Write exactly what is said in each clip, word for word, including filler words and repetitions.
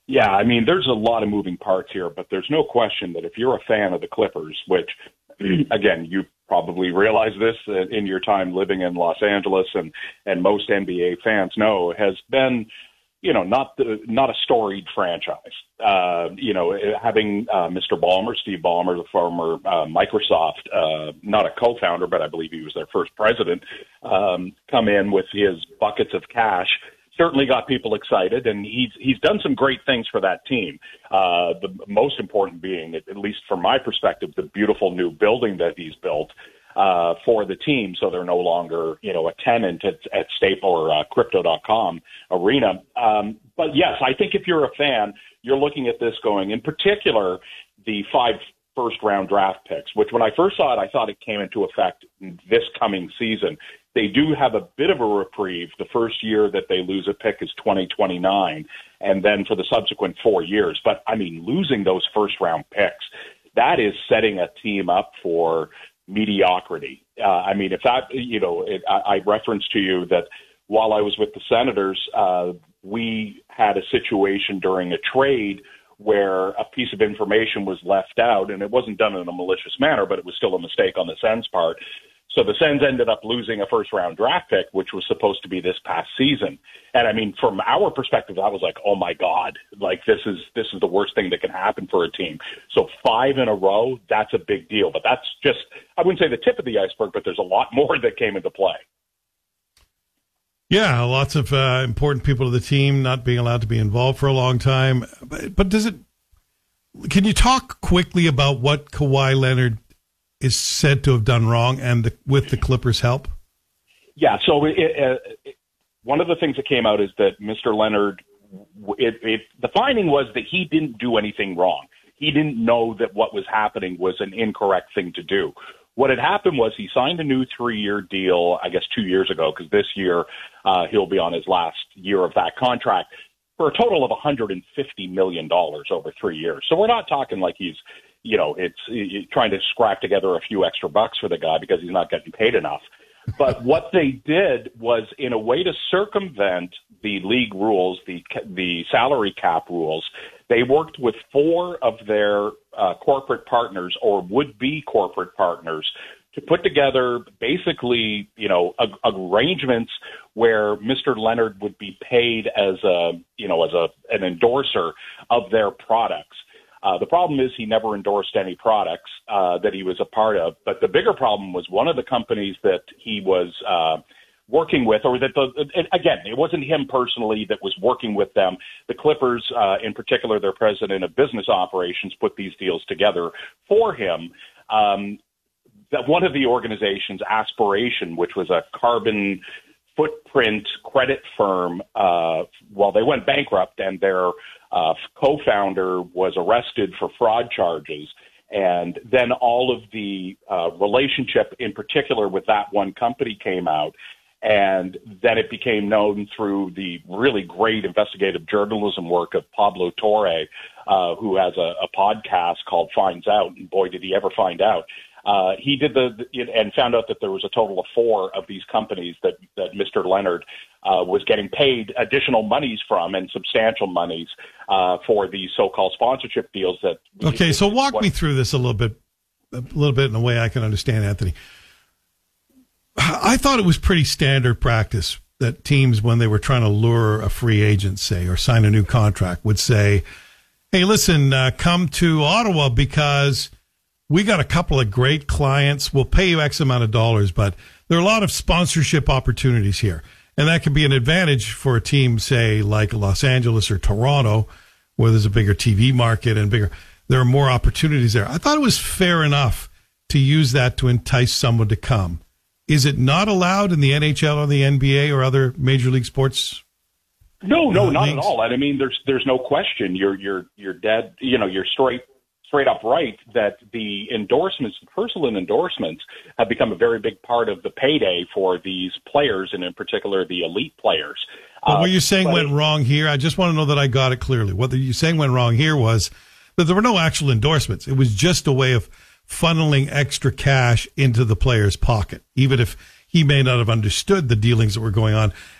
Yeah, I mean, there's a lot of moving parts here, but there's no question that if you're a fan of the Clippers, which, again, you probably realize this in your time living in Los Angeles, and, and most N B A fans know, has been, you know, not the, not a storied franchise. Uh, you know, having uh, Mister Ballmer, Steve Ballmer, the former uh, Microsoft, uh, not a co-founder, but I believe he was their first president, um, come in with his buckets of cash, certainly got people excited, and he's he's done some great things for that team. Uh, the most important being, at least from my perspective, the beautiful new building that he's built uh, for the team, so they're no longer, you know, a tenant at, at Staple or uh, Crypto dot com arena. Um, but yes, I think if you're a fan, you're looking at this going, in particular, the five first-round draft picks, which when I first saw it, I thought it came into effect this coming season. They do have a bit of a reprieve. The first year that they lose a pick is twenty twenty-nine, and then for the subsequent four years. But, I mean, losing those first-round picks, that is setting a team up for mediocrity. Uh, I mean, if that, you know, it, I, I referenced to you that while I was with the Senators, uh, we had a situation during a trade where a piece of information was left out, and it wasn't done in a malicious manner, but it was still a mistake on the Sens' part. So the Sens ended up losing a first-round draft pick, which was supposed to be this past season. And, I mean, from our perspective, I was like, oh, my God, like this is this is the worst thing that can happen for a team. So five in a row, that's a big deal. But that's just, I wouldn't say the tip of the iceberg, but there's a lot more that came into play. Yeah, lots of uh, important people to the team not being allowed to be involved for a long time. But, but does it? Can you talk quickly about what Kawhi Leonard is said to have done wrong, and the, with the Clippers' help? Yeah. So it, it, it, one of the things that came out is that Mister Leonard, it, it, the finding was that he didn't do anything wrong. He didn't know that what was happening was an incorrect thing to do. What had happened was he signed a new three-year deal, I guess two years ago, because this year uh, he'll be on his last year of that contract, for a total of one hundred fifty million dollars over three years. So we're not talking like he's, you know, it's, it's trying to scrap together a few extra bucks for the guy because he's not getting paid enough. But what they did was, in a way to circumvent the league rules, the the salary cap rules, they worked with four of their uh, corporate partners or would-be corporate partners to put together basically, you know, ag- arrangements where Mister Leonard would be paid as a, you know, as a an endorser of their products. Uh, the problem is he never endorsed any products uh, that he was a part of. But the bigger problem was one of the companies that he was uh, working with, or that, the, again, it wasn't him personally that was working with them. The Clippers, uh, in particular, their president of business operations, put these deals together for him. Um, that one of the organizations, Aspiration, which was a carbon footprint credit firm, uh, well, they went bankrupt, and their uh, co-founder was arrested for fraud charges. And then all of the uh, relationship, in particular with that one company, came out. And then it became known through the really great investigative journalism work of Pablo Torre, uh, who has a, a podcast called Finds Out. And boy, did he ever find out. Uh, he did the, the and found out that there was a total of four of these companies that, that Mister Leonard uh, was getting paid additional monies from, and substantial monies uh, for these so-called sponsorship deals. That okay, so walk what, me through this a little bit, a little bit in a way I can understand, Anthony. I thought it was pretty standard practice that teams, when they were trying to lure a free agent, say, or sign a new contract, would say, "Hey, listen, uh, come to Ottawa because we got a couple of great clients. We'll pay you X amount of dollars, but there are a lot of sponsorship opportunities here." And that could be an advantage for a team, say, like Los Angeles or Toronto, where there's a bigger T V market and bigger, there are more opportunities there. I thought it was fair enough to use that to entice someone to come. Is it not allowed in the N H L or the N B A or other major league sports? No, no, uh, not leagues? at all. I mean, there's there's no question. You're you're you're dead. You know, you're straight straight up right that the endorsements, the personal endorsements, have become a very big part of the payday for these players, and in particular the elite players. But uh, what you're saying but went it, wrong here, I just want to know that I got it clearly. What you're saying went wrong here was that there were no actual endorsements. It was just a way of funneling extra cash into the player's pocket, even if he may not have understood the dealings that were going on.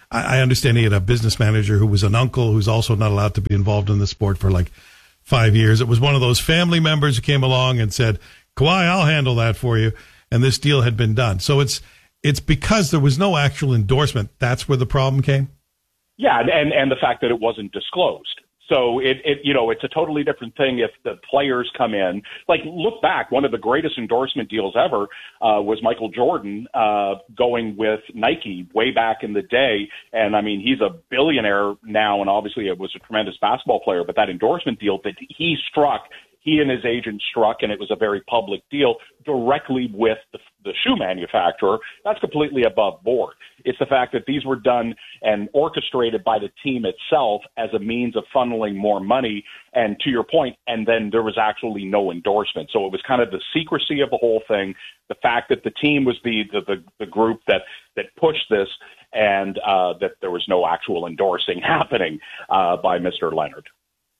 I, I understand he had a business manager who was an uncle who's also not allowed to be involved in the sport for like five years. It was one of those family members who came along and said, Kawhi, I'll handle that for you. And this deal had been done. So it's it's because there was no actual endorsement. That's where the problem came? Yeah, and, and the fact that it wasn't disclosed. So it, it, you know, it's a totally different thing if the players come in. Like, look back, one of the greatest endorsement deals ever uh, was Michael Jordan uh, going with Nike way back in the day. And I mean, he's a billionaire now, and obviously it was a tremendous basketball player. But that endorsement deal that he struck, he and his agent struck, and it was a very public deal directly with the, the shoe manufacturer. That's completely above board. It's the fact that these were done and orchestrated by the team itself as a means of funneling more money. And to your point, and then there was actually no endorsement. So it was kind of the secrecy of the whole thing, the fact that the team was the the, the, the group that, that pushed this, and uh, that there was no actual endorsing happening uh, by Mister Leonard.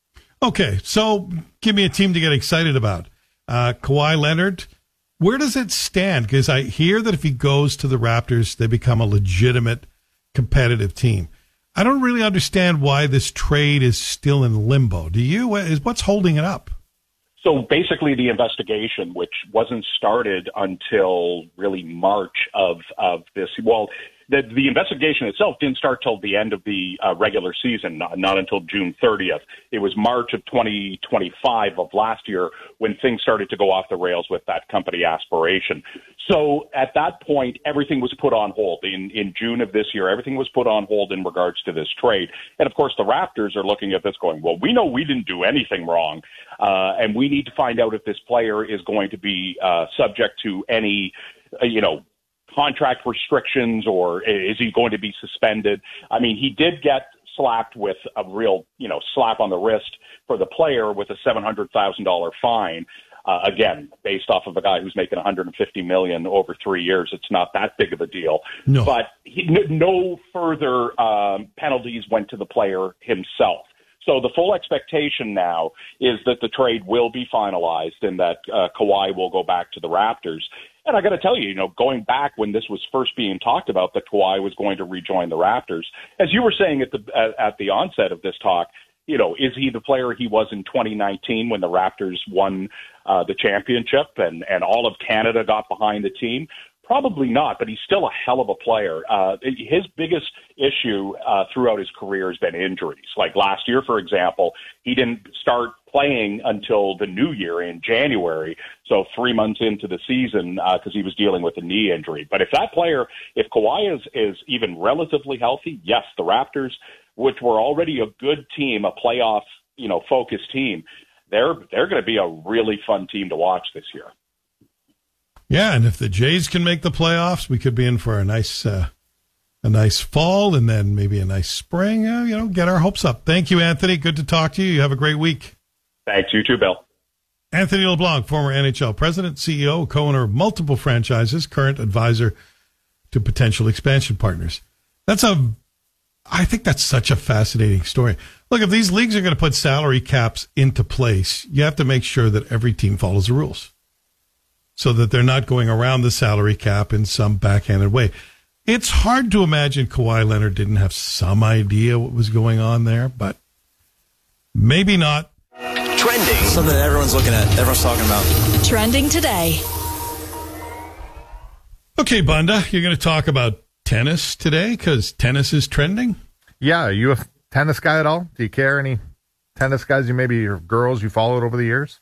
Okay, so give me a team to get excited about. Uh, Kawhi Leonard, where does it stand? Because I hear that if he goes to the Raptors, they become a legitimate competitive team. I don't really understand why this trade is still in limbo. Do you? Is what's holding it up? So basically the investigation, which wasn't started until really March of, of this, well, the, the investigation itself didn't start till the end of the uh, regular season, not, not until June thirtieth. It was March of twenty twenty-five of last year when things started to go off the rails with that company Aspiration. So at that point, everything was put on hold. In, in June of this year, everything was put on hold in regards to this trade. And of course, the Raptors are looking at this going, well, we know we didn't do anything wrong, uh, and we need to find out if this player is going to be uh, subject to any, uh, you know, contract restrictions, or is he going to be suspended? I mean, he did get slapped with a real, you know, slap on the wrist for the player with a seven hundred thousand dollars fine. Uh, again, based off of a guy who's making one hundred fifty million dollars over three years, it's not that big of a deal. No. But he, no further um, penalties went to the player himself. So the full expectation now is that the trade will be finalized and that uh, Kawhi will go back to the Raptors. And I got to tell you, you know, going back when this was first being talked about, that Kawhi was going to rejoin the Raptors, as you were saying at the at, at the onset of this talk, you know, is he the player he was in twenty nineteen when the Raptors won uh, the championship and, and all of Canada got behind the team? Probably not, but he's still a hell of a player. Uh, his biggest issue uh, throughout his career has been injuries. Like last year, for example, he didn't start playing until the new year in January, so three months into the season because uh, he was dealing with a knee injury. But if that player, if Kawhi is, is even relatively healthy, yes, the Raptors, which were already a good team, a playoff, you know, focused team, they're they're going to be a really fun team to watch this year. Yeah, and if the Jays can make the playoffs, we could be in for a nice, uh, a nice fall, and then maybe a nice spring. Uh, you know, get our hopes up. Thank you, Anthony. Good to talk to you. You have a great week. Thanks. You too, Bill. Anthony LeBlanc, former N H L president, C E O, co-owner of multiple franchises, current advisor to potential expansion partners. That's a, I think that's such a fascinating story. Look, if these leagues are going to put salary caps into place, you have to make sure that every team follows the rules, so that they're not going around the salary cap in some backhanded way. It's hard to imagine Kawhi Leonard didn't have some idea what was going on there, but maybe not. Trending. Something that everyone's looking at, everyone's talking about. Trending today. Okay, Bunda, you're going to talk about tennis today because tennis is trending? Yeah, are you a tennis guy at all? Do you care any tennis guys you maybe or girls you followed over the years?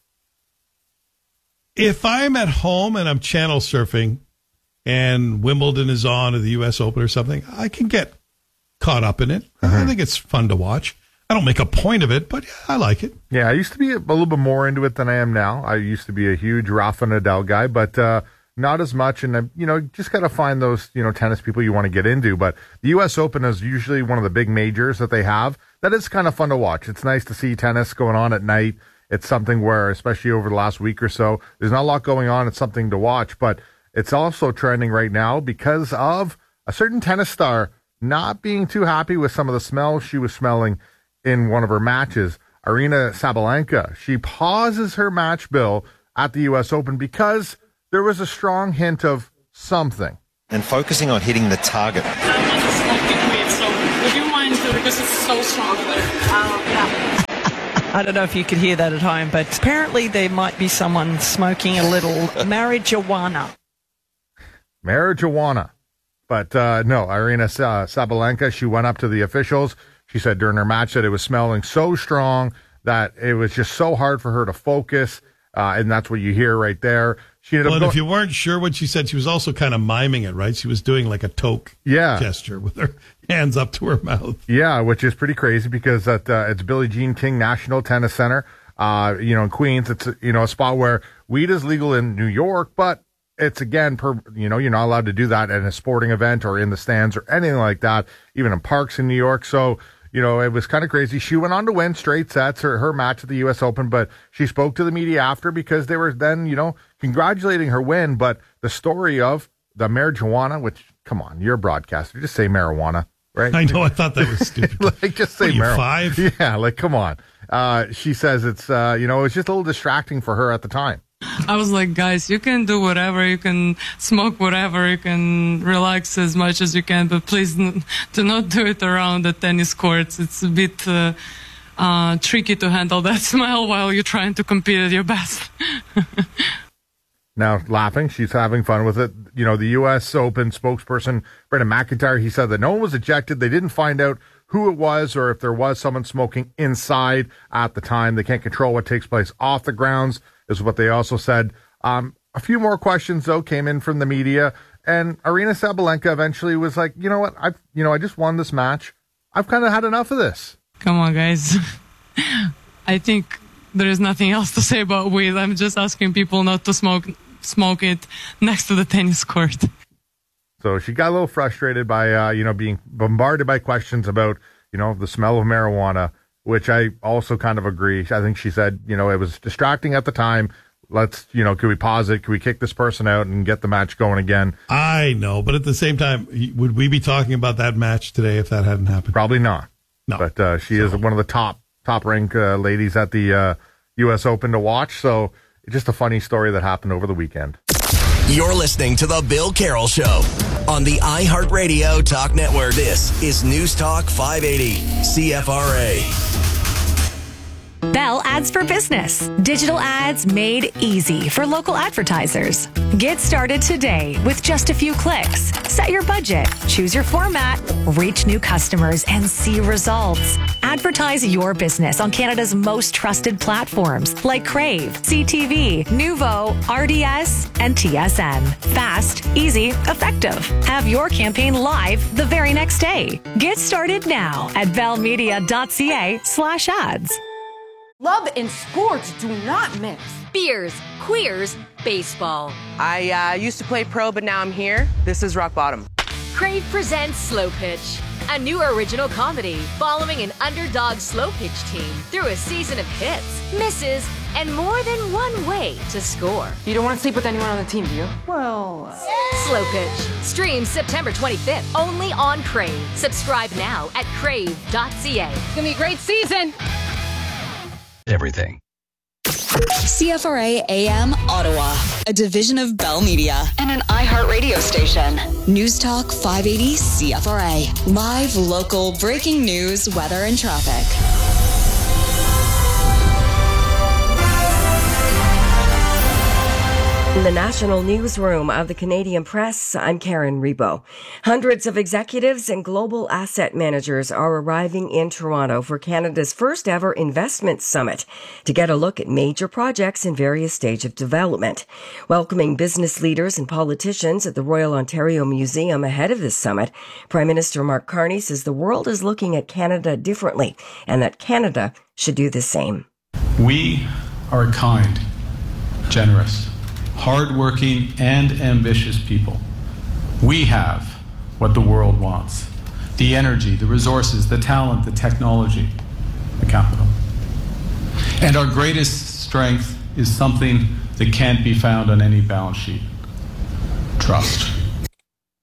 If I'm at home and I'm channel surfing and Wimbledon is on or the U S Open or something, I can get caught up in it. Uh-huh. I think it's fun to watch. I don't make a point of it, but yeah, I like it. Yeah, I used to be a little bit more into it than I am now. I used to be a huge Rafa Nadal guy, but uh, not as much. And, uh, you know, just got to find those, you know, tennis people you want to get into. But the U S Open is usually one of the big majors that they have. That is kind of fun to watch. It's nice to see tennis going on at night. It's something where, especially over the last week or so, there's not a lot going on. It's something to watch, but it's also trending right now because of a certain tennis star not being too happy with some of the smells she was smelling in one of her matches. Aryna Sabalenka, she pauses her match bill at the U S Open because there was a strong hint of something. And focusing on hitting the target. because it's so strong there. Um, yeah. I don't know if you could hear that at home, but apparently there might be someone smoking a little marijuana. Marijuana. But uh, no, Irina uh, Sabalenka, she went up to the officials. She said during her match that it was smelling so strong that it was just so hard for her to focus. Uh, and that's what you hear right there. She ended well, up and go- if you weren't sure what she said, she was also kind of miming it, right? She was doing like a toke yeah. gesture with her hands up to her mouth. Yeah, which is pretty crazy because at, uh, it's Billie Jean King National Tennis Center, uh, you know, in Queens. It's, you know, a spot where weed is legal in New York, but it's, again, per, you know, you're not allowed to do that at a sporting event or in the stands or anything like that, even in parks in New York. So, you know, it was kind of crazy. She went on to win straight sets, her, her match at the U S Open, but she spoke to the media after because they were then, you know, congratulating her win. But the story of the marijuana, which, come on, you're a broadcaster, just say marijuana, right? I know, I thought that was stupid. Like, just say what are you, marijuana. Five? Yeah, like, come on. Uh, she says it's, uh, you know, it's just a little distracting for her at the time. I was like, guys, you can do whatever, you can smoke whatever, you can relax as much as you can, but please n- do not do it around the tennis courts. It's a bit uh, uh, tricky to handle that smell while you're trying to compete at your best. Now, laughing, she's having fun with it. You know, the U S Open spokesperson, Brendan McIntyre, he said that no one was ejected. They didn't find out who it was or if there was someone smoking inside at the time. They can't control what takes place off the grounds, is what they also said. Um, a few more questions, though, came in from the media. And Irina Sabalenka eventually was like, you know what? I've, you know, I just won this match. I've kind of had enough of this. Come on, guys. I think there is nothing else to say about weed. I'm just asking people not to smoke smoke it next to the tennis court. So she got a little frustrated by, uh, you know, being bombarded by questions about, you know, the smell of marijuana, which I also kind of agree. I think she said, you know, it was distracting at the time. Let's, you know, can we pause it? Can we kick this person out and get the match going again? I know, but at the same time, would we be talking about that match today if that hadn't happened? Probably not. No. But uh, she so. is one of the top, top ranked uh, ladies at the uh, U S Open to watch. So it's just a funny story that happened over the weekend. You're listening to The Bill Carroll Show on the iHeartRadio Talk Network. This is News Talk five eighty C F R A. Bell Ads for Business. Digital ads made easy for local advertisers. Get started today with just a few clicks. Set your budget, choose your format, reach new customers, and see results. Advertise your business on Canada's most trusted platforms like Crave, C T V, Nuvo, R D S, and T S N. Fast, easy, effective. Have your campaign live the very next day. Get started now at bellmedia.ca slash ads. Love and sports do not mix. Beers, queers, baseball. I uh, used to play pro, but now I'm here. This is rock bottom. Crave presents Slow Pitch, a new original comedy following an underdog slow pitch team through a season of hits, misses, and more than one way to score. You don't want to sleep with anyone on the team, do you? Well... Slow Pitch. Streams September twenty-fifth, only on Crave. Subscribe now at crave dot c a. It's going to be a great season. Everything. C F R A A M Ottawa, a division of Bell Media and an iHeartRadio station. News Talk five eighty C F R A. Live, local, breaking news, weather, and traffic. In the national newsroom of the Canadian Press, I'm Karen Rebo. Hundreds of executives and global asset managers are arriving in Toronto for Canada's first ever investment summit to get a look at major projects in various stages of development. Welcoming business leaders and politicians at the Royal Ontario Museum ahead of this summit, Prime Minister Mark Carney says the world is looking at Canada differently and that Canada should do the same. We are kind, generous, hardworking, and ambitious people. We have what the world wants: the energy, the resources, the talent, the technology, the capital. And our greatest strength is something that can't be found on any balance sheet: trust.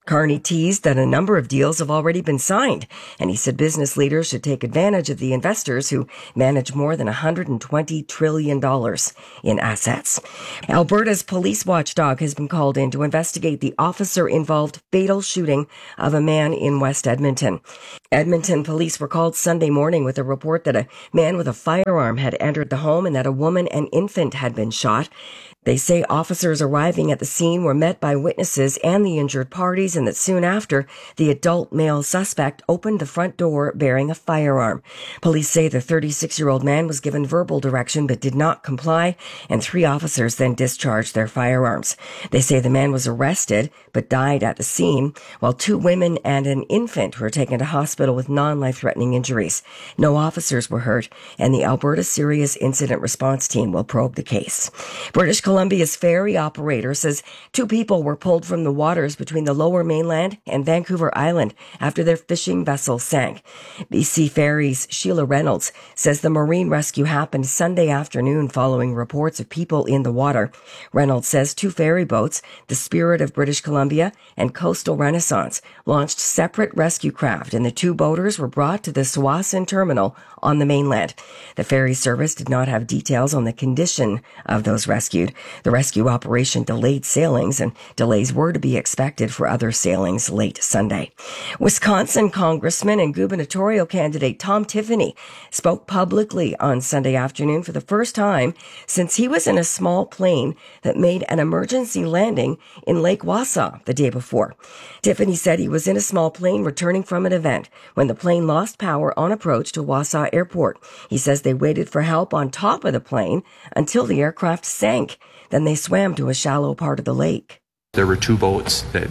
Carney teased that a number of deals have already been signed, and he said business leaders should take advantage of the investors who manage more than one hundred twenty trillion dollars in assets. Alberta's police watchdog has been called in to investigate the officer-involved fatal shooting of a man in West Edmonton. Edmonton police were called Sunday morning with a report that a man with a firearm had entered the home and that a woman and infant had been shot. They say officers arriving at the scene were met by witnesses and the injured parties, and that soon after, the adult male suspect opened the front door bearing a firearm. Police say the thirty-six-year-old man was given verbal direction but did not comply, and three officers then discharged their firearms. They say the man was arrested but died at the scene, while two women and an infant were taken to hospital with non-life-threatening injuries. No officers were hurt, and the Alberta Serious Incident Response Team will probe the case. British Columbia's ferry operator says two people were pulled from the waters between the Lower Mainland and Vancouver Island after their fishing vessel sank. B C Ferries' Sheila Reynolds says the marine rescue happened Sunday afternoon following reports of people in the water. Reynolds says two ferry boats, the Spirit of British Columbia and Coastal Renaissance, launched separate rescue craft, and the two boaters were brought to the Tsawwassen terminal on the mainland. The ferry service did not have details on the condition of those rescued. The rescue operation delayed sailings, and delays were to be expected for other sailings late Sunday. Wisconsin Congressman and gubernatorial candidate Tom Tiffany spoke publicly on Sunday afternoon for the first time since he was in a small plane that made an emergency landing in Lake Wausau the day before. Tiffany said he was in a small plane returning from an event when the plane lost power on approach to Wausau Airport. He says they waited for help on top of the plane until the aircraft sank. Then they swam to a shallow part of the lake. There were two boats that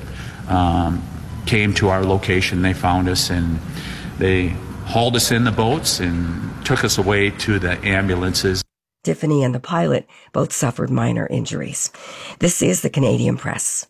um, came to our location. They found us and they hauled us in the boats and took us away to the ambulances. Tiffany and the pilot both suffered minor injuries. This is the Canadian Press.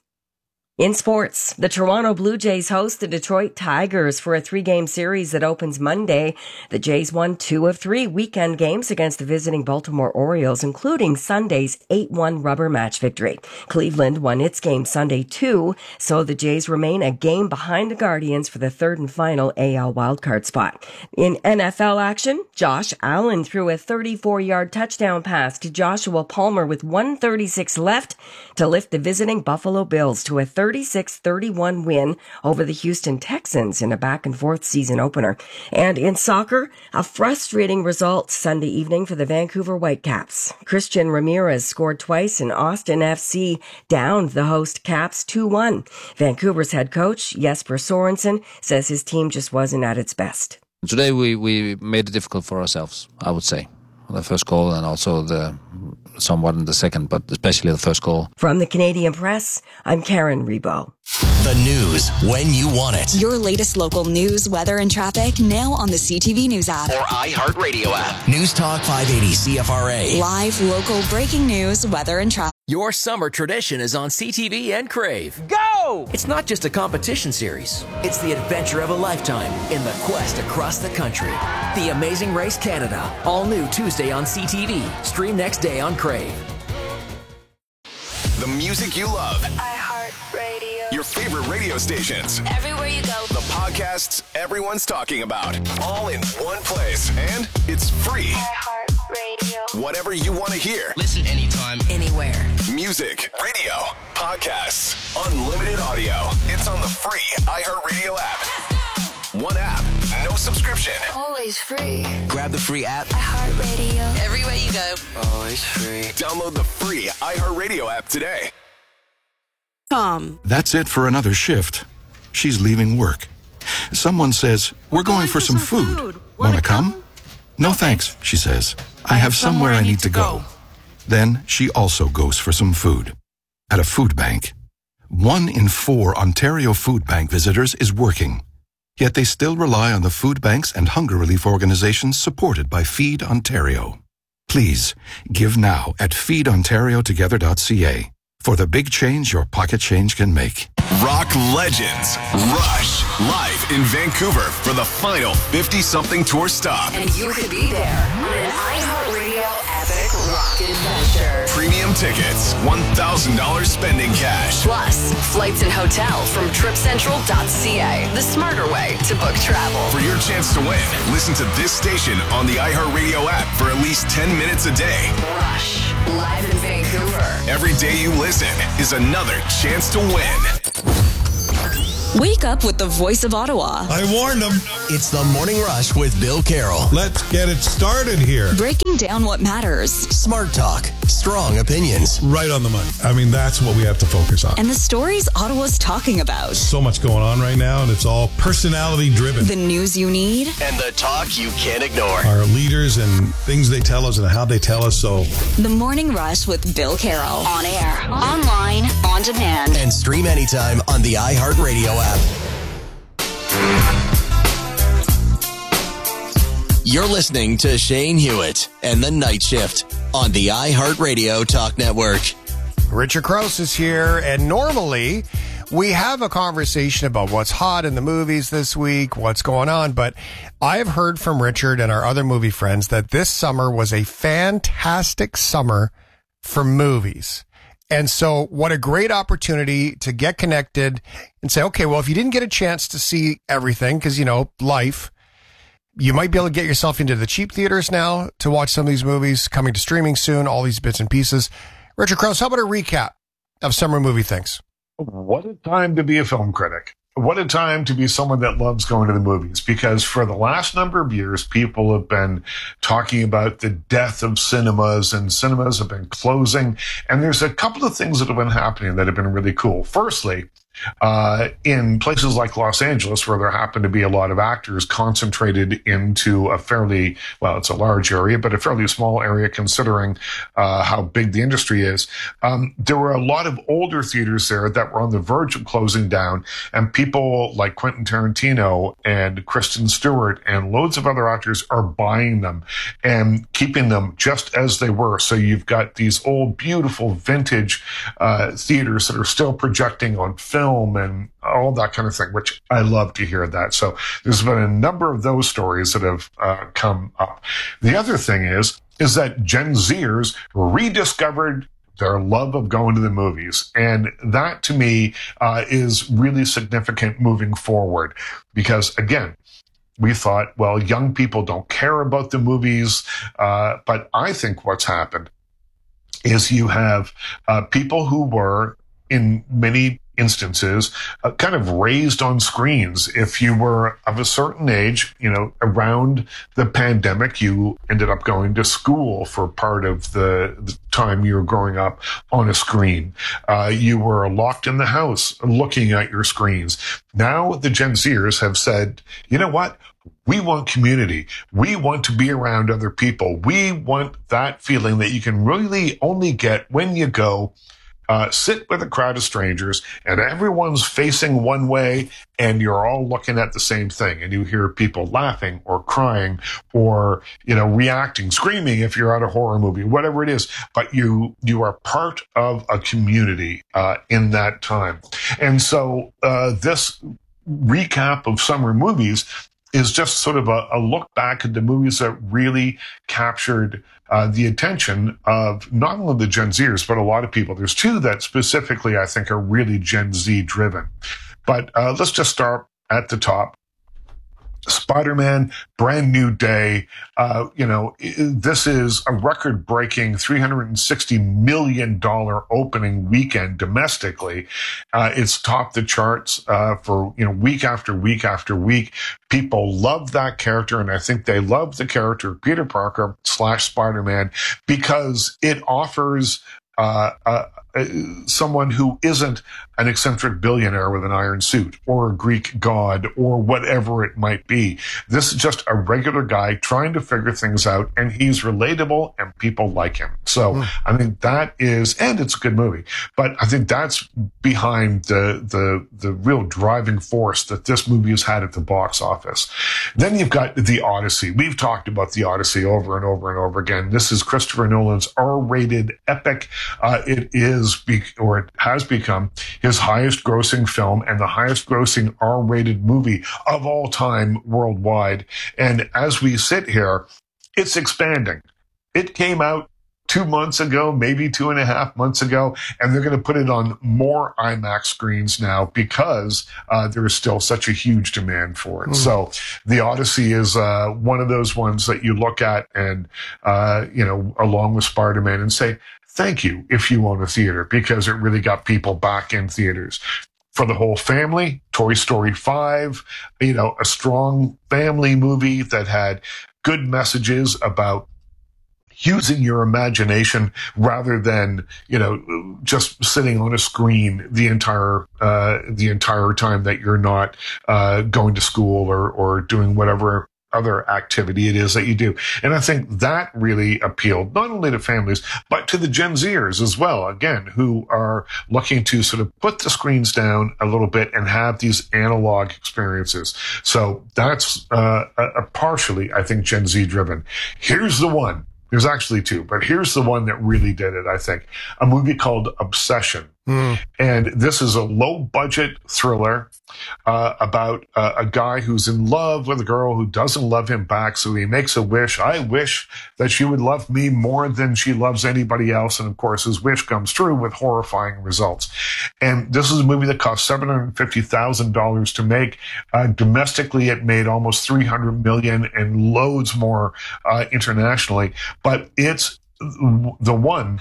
In sports, the Toronto Blue Jays host the Detroit Tigers for a three-game series that opens Monday. The Jays won two of three weekend games against the visiting Baltimore Orioles, including Sunday's eight one rubber match victory. Cleveland won its game Sunday too, so the Jays remain a game behind the Guardians for the third and final A L wildcard spot. In N F L action, Josh Allen threw a thirty-four-yard touchdown pass to Joshua Palmer with one thirty-six left to lift the visiting Buffalo Bills to a thirty-six thirty-one win over the Houston Texans in a back-and-forth season opener. And in soccer, a frustrating result Sunday evening for the Vancouver Whitecaps. Christian Ramirez scored twice and Austin F C downed the host Caps two one. Vancouver's head coach, Jesper Sorensen, says his team just wasn't at its best. Today we, we made it difficult for ourselves, I would say. The first goal and also the somewhat in the second, but especially the first goal. From the Canadian Press, I'm Karen Rebo. The news when you want it. Your latest local news, weather, and traffic now on the C T V News app. Or iHeartRadio app. News Talk five eighty C F R A. Live local breaking news, weather, and traffic. Your summer tradition is on C T V and Crave. Go! It's not just a competition series. It's the adventure of a lifetime in the quest across the country. The Amazing Race Canada. All new Tuesday on C T V. Stream next day on Crave. The music you love. iHeartRadio. Your favorite radio stations. Everywhere you go. The podcasts everyone's talking about. All in one place. And it's free. iHeartRadio. Whatever you want to hear. Listen anytime, anywhere. Music, radio, podcasts, unlimited audio. It's on the free iHeartRadio app. One app, no subscription. Always free. Grab the free app. iHeartRadio. Everywhere you go. Always free. Download the free iHeartRadio app today. Tom. That's it for another shift. She's leaving work. Someone says, we're going for some food. Want to come? No thanks, she says. I have somewhere I need to go. Then she also goes for some food. At a food bank. One in four Ontario Food Bank visitors is working. Yet they still rely on the food banks and hunger relief organizations supported by Feed Ontario. Please, give now at feed ontario together dot c a for the big change your pocket change can make. Rock legends, Rush, live in Vancouver for the final fifty-something tour stop. And you could be there on an iHeartRadio epic rock adventure. Premium tickets, one thousand dollars spending cash. Plus, flights and hotel from trip central dot c a, the smarter way to book travel. For your chance to win, listen to this station on the iHeartRadio app for at least ten minutes a day. Rush, live in Vancouver. Every day you listen is another chance to win. Wake up with the voice of Ottawa. I warned them. It's the Morning Rush with Bill Carroll. Let's get it started here. Breaking down what matters. Smart talk, strong opinions. Right on the money. I mean, that's what we have to focus on. And the stories Ottawa's talking about. So much going on right now, and it's all personality driven. The news you need. And the talk you can't ignore. Our leaders and things they tell us and how they tell us so. The Morning Rush with Bill Carroll. On air, online, on demand. And stream anytime on the iHeartRadio app. You're listening to Shane Hewitt and the Night Shift on the iHeartRadio Talk Network. Richard Crouse is here, and normally we have a conversation about what's hot in the movies this week, what's going on, but I've heard from Richard and our other movie friends that this summer was a fantastic summer for movies. And so what a great opportunity to get connected and say, okay, well, if you didn't get a chance to see everything, because, you know, life, you might be able to get yourself into the cheap theaters now to watch some of these movies coming to streaming soon, all these bits and pieces. Richard Crouse, how about a recap of summer movie things? What a time to be a film critic. What a time to be someone that loves going to the movies, because for the last number of years, people have been talking about the death of cinemas, and cinemas have been closing. And there's a couple of things that have been happening that have been really cool. Firstly, uh, in places like Los Angeles, where there happen to be a lot of actors concentrated into a fairly, well, it's a large area, but a fairly small area considering uh, how big the industry is. Um, there were a lot of older theaters there that were on the verge of closing down, and people like Quentin Tarantino and Kristen Stewart and loads of other actors are buying them and keeping them just as they were. So you've got these old, beautiful, vintage uh, theaters that are still projecting on film and all that kind of thing, which I love to hear that. So there's been a number of those stories that have uh, come up. The other thing is, is that Gen Zers rediscovered their love of going to the movies. And that to me uh, is really significant moving forward, because again, we thought, well, young people don't care about the movies. Uh, but I think what's happened is you have uh, people who were in many instances uh, kind of raised on screens. If you were of a certain age, you know, around the pandemic, you ended up going to school for part of the, the time you were growing up on a screen. Uh, you were locked in the house looking at your screens. Now the Gen Zers have said, you know what? We want community. We want to be around other people. We want that feeling that you can really only get when you go Uh, sit with a crowd of strangers and everyone's facing one way and you're all looking at the same thing, and you hear people laughing or crying or, you know, reacting, screaming if you're at a horror movie, whatever it is, but you, you are part of a community, uh, in that time. And so, uh, this recap of summer movies is just sort of a, a look back at the movies that really captured uh, the attention of not only the Gen Zers, but a lot of people. There's two that specifically I think are really Gen Z driven. But uh, let's just start at the top. Spider-Man, Brand New Day. Uh, you know, this is a record-breaking three hundred sixty million dollars opening weekend domestically. Uh, it's topped the charts uh, for, you know, week after week after week. People love that character, and I think they love the character Peter Parker slash Spider-Man because it offers uh, uh, uh, someone who isn't an eccentric billionaire with an iron suit or a Greek god or whatever it might be. This is just a regular guy trying to figure things out, and he's relatable and people like him. So mm. I think that is, and it's a good movie, but I think that's behind the, the, the real driving force that this movie has had at the box office. Then you've got The Odyssey. We've talked about The Odyssey over and over and over again. This is Christopher Nolan's R-rated epic. Uh, it is, be- or it has become his highest grossing film and the highest grossing R-rated movie of all time worldwide. And as we sit here, it's expanding. It came out two months ago, maybe two and a half months ago, and they're going to put it on more IMAX screens now because uh, there is still such a huge demand for it. Mm. So the Odyssey is uh, one of those ones that you look at and, uh, you know, along with Spider-Man and say, thank you if you own a theater, because it really got people back in theaters. For the whole family, Toy Story five, you know, a strong family movie that had good messages about using your imagination rather than, you know, just sitting on a screen the entire, uh, the entire time that you're not, uh, going to school or, or doing whatever other activity it is that you do. And I think that really appealed not only to families, but to the Gen Zers as well, again, who are looking to sort of put the screens down a little bit and have these analog experiences. So that's, uh, a, a partially, I think, Gen Z driven. Here's the one. There's actually two, but here's the one that really did it, I think. A movie called Obsession. Mm. And this is a low-budget thriller uh, about uh, a guy who's in love with a girl who doesn't love him back, so he makes a wish. I wish that she would love me more than she loves anybody else. And, of course, his wish comes true with horrifying results. And this is a movie that cost seven hundred fifty thousand dollars to make. Uh, domestically, it made almost three hundred million dollars and loads more uh, internationally. But it's the one,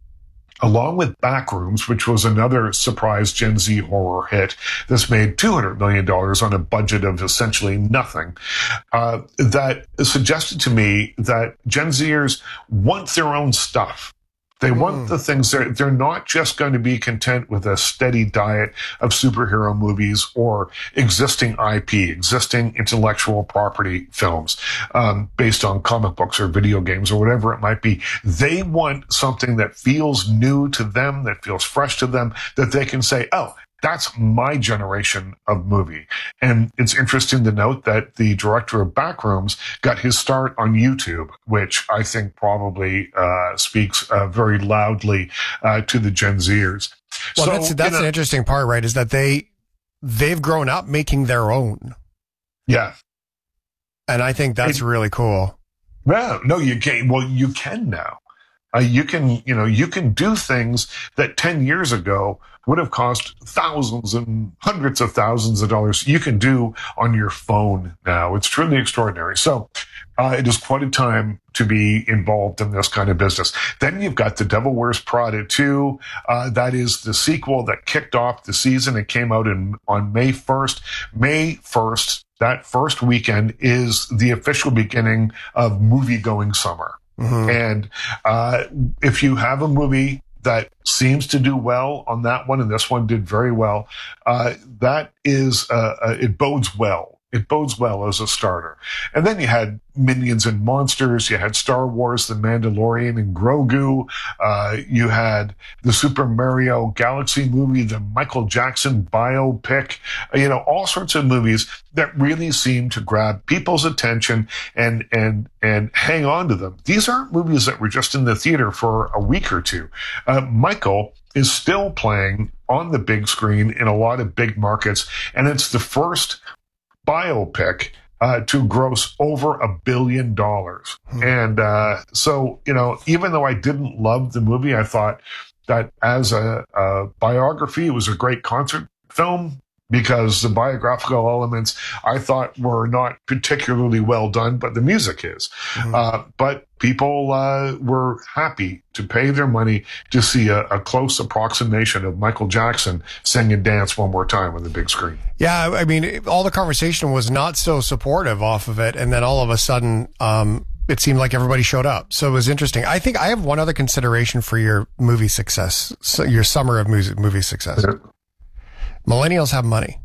along with Backrooms, which was another surprise Gen Z horror hit, that's made two hundred million dollars on a budget of essentially nothing, uh, that suggested to me that Gen Zers want their own stuff. They want mm. the things, they're, they're not just going to be content with a steady diet of superhero movies or existing I P, existing intellectual property films, um, based on comic books or video games or whatever it might be. They want something that feels new to them, that feels fresh to them, that they can say, oh, that's my generation of movie. And it's interesting to note that the director of Backrooms got his start on YouTube, which I think probably uh, speaks uh, very loudly uh, to the Gen Zers. Well, so, that's, that's you know, an interesting part, right? Is that they, they've grown up making their own. Yeah. And I think that's it, really cool. Yeah, no, you can. Well, you can now. Uh, you can, you know, you can do things that ten years ago would have cost thousands and hundreds of thousands of dollars. You can do on your phone now. It's truly extraordinary. So uh, it is quite a time to be involved in this kind of business. Then you've got The Devil Wears Prada two. Uh, that is the sequel that kicked off the season. It came out in on May first. May first, that first weekend, is the official beginning of movie-going summer. Mm-hmm. And uh, if you have a movie that seems to do well on that one, and this one did very well, uh, that is, uh, uh, it bodes well. It bodes well as a starter. And then you had Minions and Monsters. You had Star Wars, The Mandalorian and Grogu. Uh, you had the Super Mario Galaxy movie, the Michael Jackson biopic, you know, all sorts of movies that really seem to grab people's attention and, and, and hang on to them. These aren't movies that were just in the theater for a week or two. Uh, Michael is still playing on the big screen in a lot of big markets, and it's the first biopic uh, to gross over a billion dollars. Hmm. And uh, so, you know, even though I didn't love the movie, I thought that as a, a biography, it was a great concert film, because the biographical elements I thought were not particularly well done, but the music is. Mm-hmm. Uh, but people uh, were happy to pay their money to see a, a close approximation of Michael Jackson sing and dance one more time on the big screen. Yeah, I mean, all the conversation was not so supportive off of it, and then all of a sudden, um, it seemed like everybody showed up. So it was interesting. I think I have one other consideration for your movie success, so your summer of music, movie success. Yeah. Millennials have money.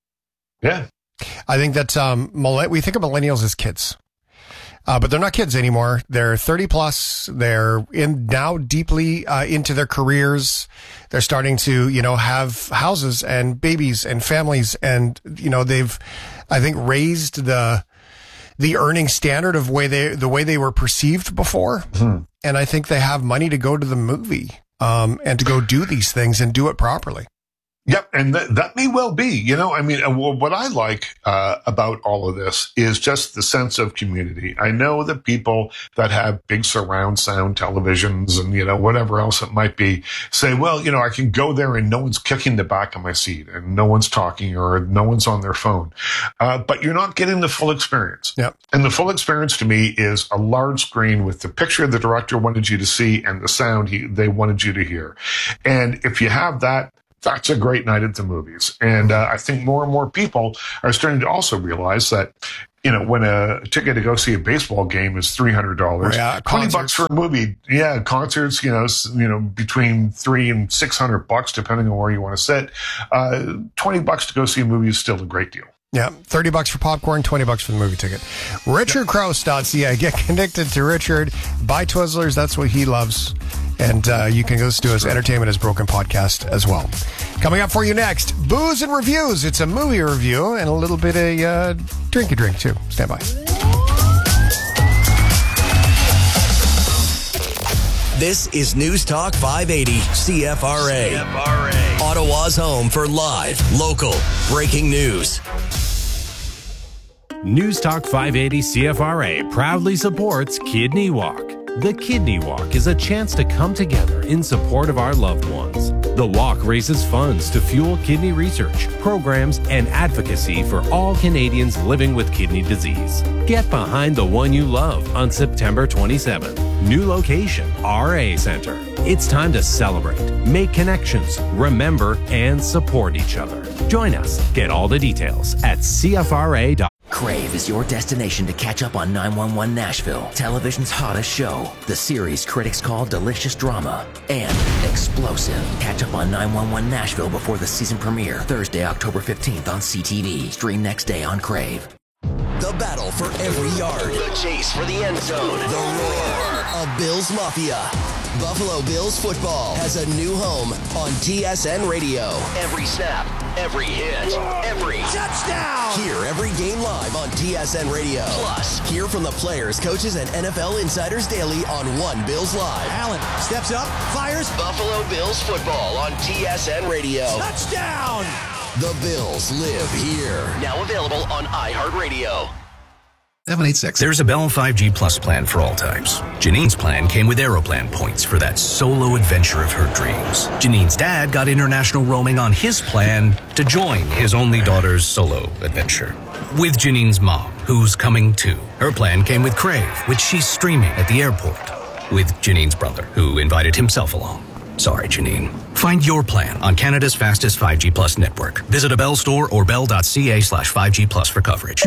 Yeah. I think that, um, we think of millennials as kids, uh, but they're not kids anymore. They're thirty plus. They're in now deeply, uh, into their careers. They're starting to, you know, have houses and babies and families. And, you know, they've, I think, raised the, the earning standard of way they, the way they were perceived before. Mm-hmm. And I think they have money to go to the movie, um, and to go do these things and do it properly. Yep, and th- that may well be. You know, I mean, uh, what I like uh, about all of this is just the sense of community. I know that people that have big surround sound televisions and, you know, whatever else it might be say, well, you know, I can go there and no one's kicking the back of my seat and no one's talking or no one's on their phone. Uh, but you're not getting the full experience. Yep. And the full experience to me is a large screen with the picture the director wanted you to see and the sound he, they wanted you to hear. And if you have that, that's a great night at the movies. And uh, I think more and more people are starting to also realize that, you know, when a ticket to go see a baseball game is three hundred dollars, yeah, twenty bucks for a movie. Yeah, concerts, you know, s- you know, between three and six hundred bucks, depending on where you want to sit. Uh, twenty bucks to go see a movie is still a great deal. Yeah, thirty bucks for popcorn, twenty bucks for the movie ticket. Richard Krause dot C A. Get connected to Richard. Buy Twizzlers. That's what he loves. And uh, you can listen to his Entertainment is Broken podcast as well. Coming up for you next, Booze and Reviews. It's a movie review and a little bit of uh, drinky drink, too. Stand by. This is News Talk five eighty C F R A. C F R A. Ottawa's home for live, local, breaking news. News Talk five eighty C F R A proudly supports Kidney Walk. The Kidney Walk is a chance to come together in support of our loved ones. The walk raises funds to fuel kidney research, programs, and advocacy for all Canadians living with kidney disease. Get behind the one you love on September twenty-seventh. New location, R A Centre. It's time to celebrate, make connections, remember, and support each other. Join us. Get all the details at C F R A dot com. Crave is your destination to catch up on nine one one Nashville, television's hottest show. The series critics call delicious drama and explosive. Catch up on nine one one Nashville before the season premiere, Thursday, October fifteenth on C T V. Stream next day on Crave. The battle for every yard. The chase for the end zone. The roar of Bills Mafia. Buffalo Bills football has a new home on T S N Radio. Every snap, every hit, every touchdown. Hear every game live on T S N Radio. Plus, hear from the players, coaches, and N F L insiders daily on One Bills Live. Allen steps up, fires. Buffalo Bills football on T S N Radio. Touchdown. The Bills live here. Now available on iHeartRadio. seven eight six. There's a Bell five G Plus plan for all types. Janine's plan came with Aeroplan points for that solo adventure of her dreams. Janine's dad got international roaming on his plan to join his only daughter's solo adventure. With Janine's mom, who's coming too. Her plan came with Crave, which she's streaming at the airport. With Janine's brother, who invited himself along. Sorry, Janine. Find your plan on Canada's fastest five G Plus network. Visit a Bell store or bell.ca slash 5G Plus for coverage.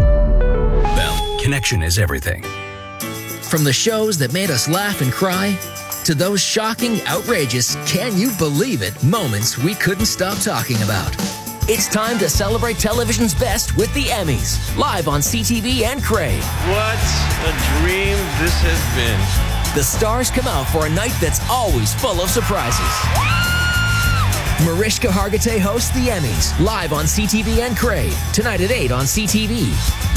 Bell. Connection is everything. From the shows that made us laugh and cry, to those shocking, outrageous, can you believe it moments we couldn't stop talking about. It's time to celebrate television's best with the Emmys, live on C T V and Crave. What a dream this has been. The stars come out for a night that's always full of surprises. Mariska Hargitay hosts the Emmys, live on C T V and Crave, tonight at eight on C T V.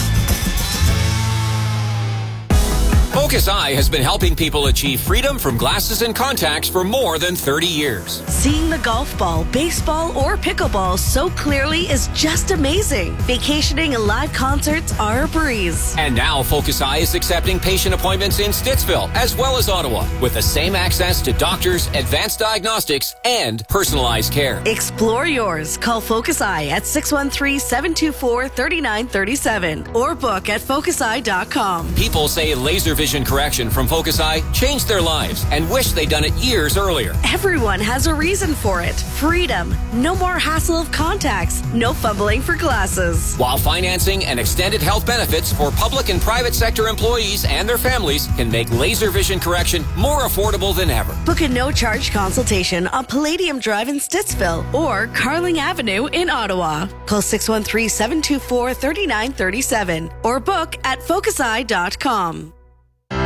Focus Eye has been helping people achieve freedom from glasses and contacts for more than thirty years. Seeing the golf ball, baseball, or pickleball so clearly is just amazing. Vacationing and live concerts are a breeze. And now Focus Eye is accepting patient appointments in Stittsville as well as Ottawa with the same access to doctors, advanced diagnostics, and personalized care. Explore yours. Call Focus Eye at six one three, seven two four, three nine three seven or book at focus eye dot com. People say laser vision correction from Focus Eye changed their lives and wish they'd done it years earlier. Everyone has a reason for it. Freedom. No more hassle of contacts. No fumbling for glasses. While financing and extended health benefits for public and private sector employees and their families can make laser vision correction more affordable than ever. Book a no-charge consultation on Palladium Drive in Stittsville or Carling Avenue in Ottawa. Call six one three, seven two four, three nine three seven or book at focus eye dot com.